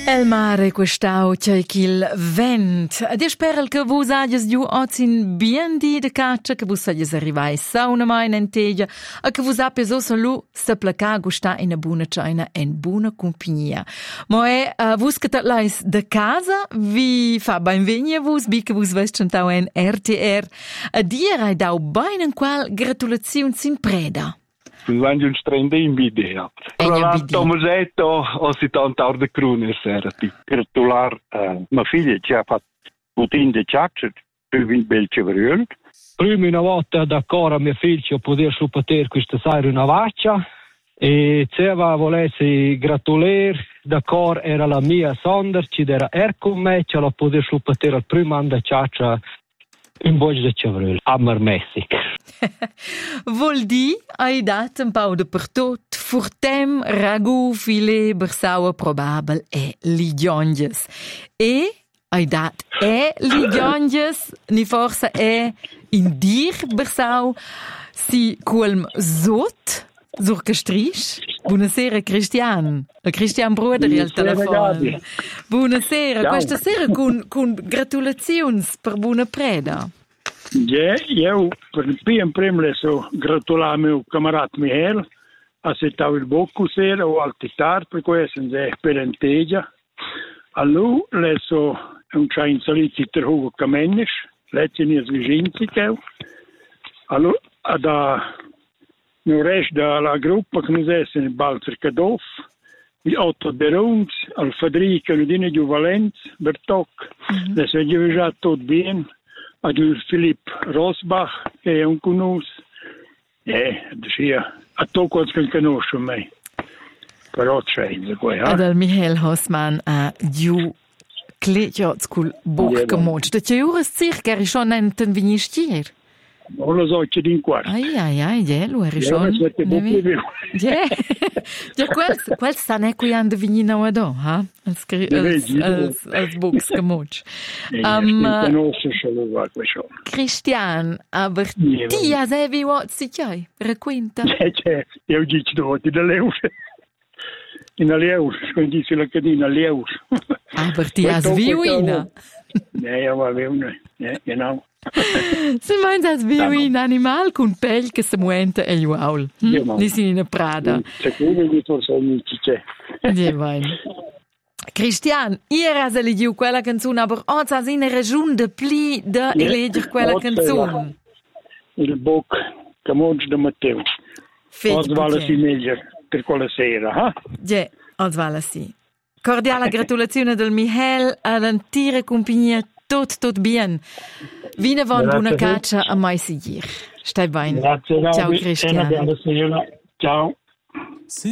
El mare quest'au c'è il vent. Ed io spero che voi abbiate giù oggi bien di caccia, che voi siate arrivati sauna mai in teglia, e che voi sappiate solo se placare gusta in una buona cena e in buona compagnia. Ma è voi che lais de casa, vi fa benvenire voi, che voi vescentau in RTR, a dire ai dau bene in qual gratulazioni in preda. Quando un strende in video. Tra l'altro Tomasetto ho si tanto a de Crune sera ti gratular mia figlia ci ha fatto putin de caccia per il bel cevriol. Prima una volta d'accordo a mio figlio poter poter questa sera una vaccia e se volessi gratulare d'accordo era la mia sonder ci era con me ce la poter poter al primo anno da caccia in voce de cevriol a Messic. Vol di hai dat un pau de per tot, furtem, ragù, filet, bersaua probabel e ligionges. E hai dat ligionges, ni forsa in dir bersau, si qualm zot, sur che strisce. Buonasera Cristian, Cristian Broderi al telefono. Buonasera, questa sera con gratulazioni per buona preda. Ja, io per il primo le so gratulare mio camarato Michel, accettavo il bocco sera o altitar per questo è per enteggia. A lui le so un chain saliti ter Hugo Kamenis, lettini sviginti che. A lui da nel resto della gruppa che noi siamo in Balzer Kadoff, di Otto De Runz, al Federico Ludine di Valenz, Bertoc, le so già tutto bene. Ad il Filippo Rosbach, che è un conosco, a tocco che conosce me. Però c'è qua. Ad al Michael Hossmann a giù clicciot col buc camoc. Da c'è ora circa eri schon enten vinistier. Non lo so, c'è di qua. Ja, lo eri schon. Ja, quel sta ne qui ande vinina o do, ha? Als buc camoc. Cristian, aber ti a sevi what si c'hai? Racconta. Io dico dove da Leus. In Leus, quindi dice la cadina Leus. Aber ti a viuina. Ja, aber viuina. Ja, genau. Se meins als un animal con pell che si muente e uaul. Ni si in prada. Secondo di forse amici c'è. Cristian, ieri se li diu quella canzone, aber oggi ha in ragione de pli de eleger quella canzone. Il book Camonge de Matteo. Oggi vale si meglio per quella sera, Ja, oggi vale si. Cordiale gratulazione del Michel all'intera compagnia. Tot bien. Vine von buona caccia a mai seguir. Stai bene. Grazie. Ciao Cristian. Ciao.